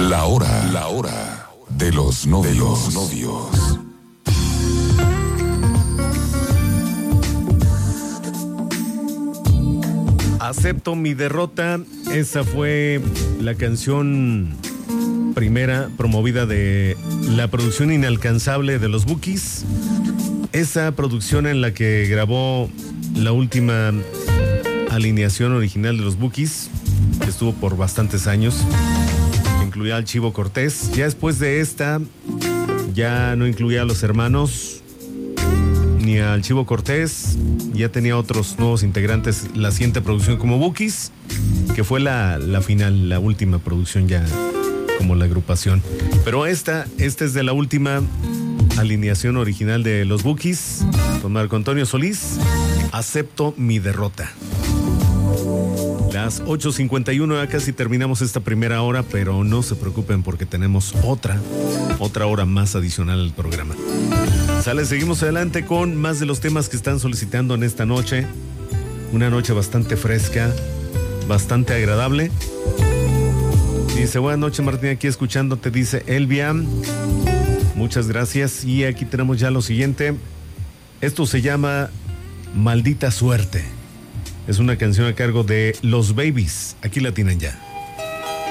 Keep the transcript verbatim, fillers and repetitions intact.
La hora, la hora de los novios. De los novios. Acepto mi derrota. Esa fue la canción primera promovida de la producción Inalcanzable de los Bukis. Esa producción en la que grabó la última alineación original de los Bukis, que estuvo por bastantes años. Incluía al Chivo Cortés. Ya después de esta, ya no incluía a los hermanos ni al Chivo Cortés. Ya tenía otros nuevos integrantes la siguiente producción como Bukis, que fue la, la final, la última producción ya como la agrupación. Pero esta, esta es de la última alineación original de los Bukis, con Marco Antonio Solís. Acepto mi derrota. Las ocho cincuenta y uno, ya casi terminamos esta primera hora, pero no se preocupen porque tenemos otra, otra hora más adicional al programa. Sale, seguimos adelante con más de los temas que están solicitando en esta noche. Una noche bastante fresca, bastante agradable. Dice, buenas noches Martín, aquí escuchándote, dice Elvia. Muchas gracias. Y aquí tenemos ya lo siguiente. Esto se llama Maldita Suerte. Es una canción a cargo de Los Babies. Aquí la tienen ya.